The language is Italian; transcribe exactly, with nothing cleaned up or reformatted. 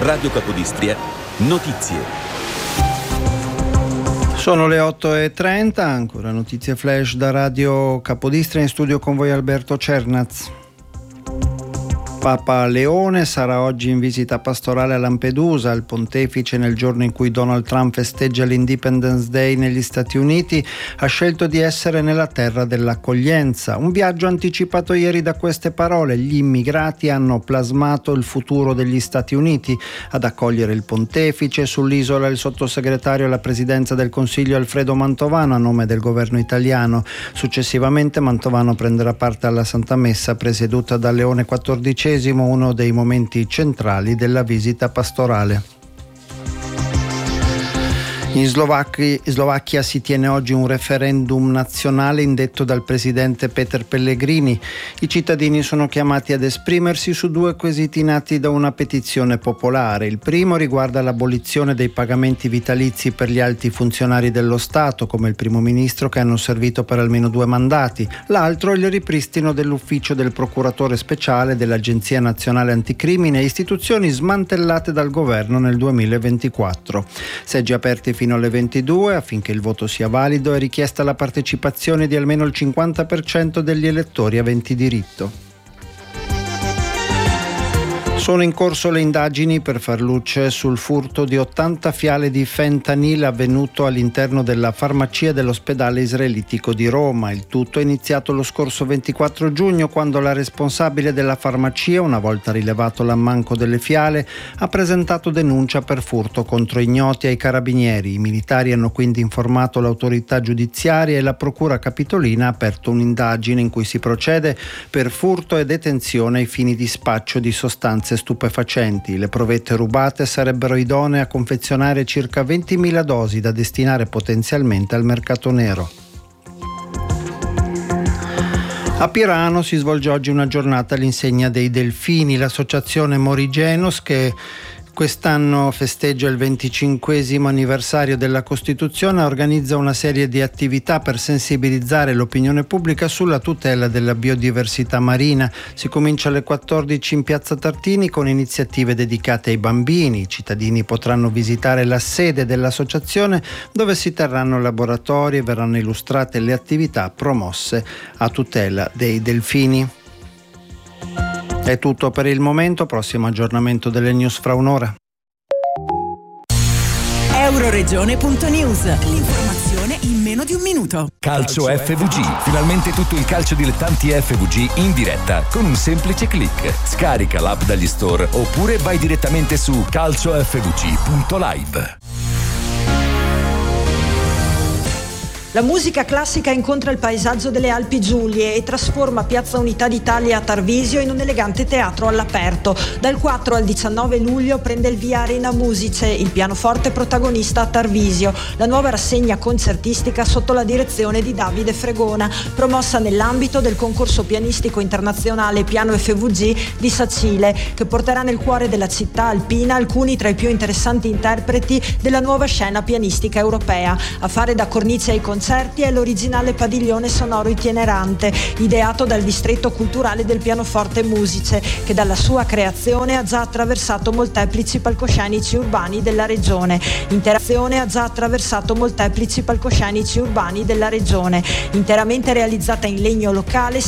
Radio Capodistria, notizie. Sono le otto e trenta, ancora notizie flash da Radio Capodistria, in studio con voi Alberto Cernaz. Papa Leone sarà oggi in visita pastorale a Lampedusa. Il pontefice, nel giorno in cui Donald Trump festeggia l'Independence Day negli Stati Uniti, ha scelto di essere nella terra dell'accoglienza. Un viaggio anticipato ieri da queste parole: gli immigrati hanno plasmato il futuro degli Stati Uniti. Ad accogliere il pontefice sull'isola il sottosegretario alla presidenza del Consiglio Alfredo Mantovano a nome del governo italiano. Successivamente Mantovano prenderà parte alla Santa Messa presieduta da Leone quattordicesimo, uno dei momenti centrali della visita pastorale. In Slovacchi, Slovacchia si tiene oggi un referendum nazionale indetto dal presidente Peter Pellegrini. I cittadini sono chiamati ad esprimersi su due quesiti nati da una petizione popolare. Il primo riguarda l'abolizione dei pagamenti vitalizi per gli alti funzionari dello Stato, come il primo ministro, che hanno servito per almeno due mandati. L'altro il ripristino dell'ufficio del procuratore speciale, dell'Agenzia Nazionale Anticrimine, istituzioni smantellate dal governo nel duemilaventiquattro. Seggi aperti fino alle ventidue. Affinché il voto sia valido è richiesta la partecipazione di almeno il cinquanta per cento degli elettori aventi diritto. Sono in corso le indagini per far luce sul furto di ottanta fiale di fentanyl avvenuto all'interno della farmacia dell'ospedale israelitico di Roma. Il tutto è iniziato lo scorso ventiquattro giugno, quando la responsabile della farmacia, una volta rilevato l'ammanco delle fiale, ha presentato denuncia per furto contro ignoti ai carabinieri. I militari hanno quindi informato l'autorità giudiziaria e la procura capitolina ha aperto un'indagine in cui si procede per furto e detenzione ai fini di spaccio di sostanze stupefacenti. Le provette rubate sarebbero idonee a confezionare circa ventimila dosi da destinare potenzialmente al mercato nero. A Pirano si svolge oggi una giornata all'insegna dei delfini. L'associazione Morigenos, che quest'anno festeggia il venticinquesimo anniversario della Costituzione, organizza una serie di attività per sensibilizzare l'opinione pubblica sulla tutela della biodiversità marina. Si comincia alle quattordici in Piazza Tartini con iniziative dedicate ai bambini. I cittadini potranno visitare la sede dell'associazione, dove si terranno laboratori e verranno illustrate le attività promosse a tutela dei delfini. È tutto per il momento, prossimo aggiornamento delle news fra un'ora. Euroregione punto news, l'informazione in meno di un minuto. Calcio F V G, finalmente tutto il calcio dilettanti F V G in diretta con un semplice click. Scarica l'app dagli store oppure vai direttamente su calcio f v g punto live. La musica classica incontra il paesaggio delle Alpi Giulie e trasforma Piazza Unità d'Italia a Tarvisio in un elegante teatro all'aperto. Dal quattro al diciannove luglio prende il via Arena Musice, il pianoforte protagonista a Tarvisio, la nuova rassegna concertistica sotto la direzione di Davide Fregona, promossa nell'ambito del concorso pianistico internazionale Piano F V G di Sacile, che porterà nel cuore della città alpina alcuni tra i più interessanti interpreti della nuova scena pianistica europea. A fare da cornice ai concerti è l'originale padiglione sonoro itinerante, ideato dal distretto culturale del pianoforte Musice, che dalla sua creazione ha già attraversato molteplici palcoscenici urbani della regione. Interazione ha già attraversato molteplici palcoscenici urbani della regione, interamente realizzata in legno locale,